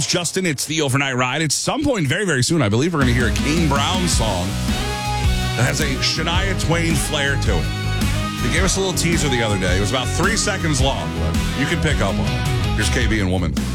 name's Justin. It's the Overnight Ride. At some point very, very soon, I believe we're going to hear a Kane Brown song that has a Shania Twain flair to it. They gave us a little teaser the other day. It was about 3 seconds long, but you can pick up on it. Here's KB and Woman.